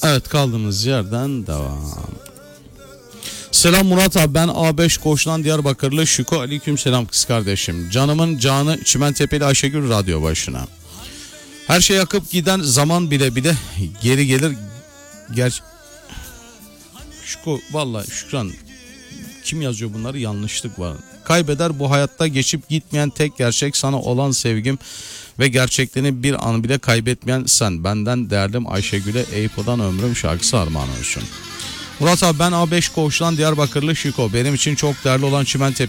Evet, kaldığımız yerden devam. Selam Murat abi, ben A5 Koç'tan Diyarbakırlı Şüko. Aleyküm selam kız kardeşim. Canımın canı Çimentepe'li Ayşegül radyo başına. Her şey akıp giden zaman bile geri gelir. Şüko vallahi Şükran, kim yazıyor bunları, yanlışlık var. Kaybeder bu hayatta geçip gitmeyen tek gerçek, sana olan sevgim ve gerçekliğini bir an bile kaybetmeyen sen. Benden değerlim Ayşegül'e Eypo'dan ömrüm şarkısı armağan olsun. Murat abi, ben A5 Koç'tan Diyarbakırlı Şiko. Benim için çok değerli olan Çimentepe